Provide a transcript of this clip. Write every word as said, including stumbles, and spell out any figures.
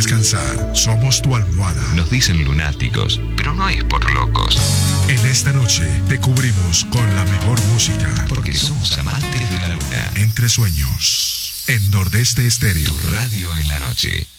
descansar. Somos tu almohada. Nos dicen lunáticos, pero no es por locos. En esta noche te cubrimos con la mejor música. Porque somos amantes de la luna. Entre sueños. En Nordeste Estéreo. Tu radio en la noche.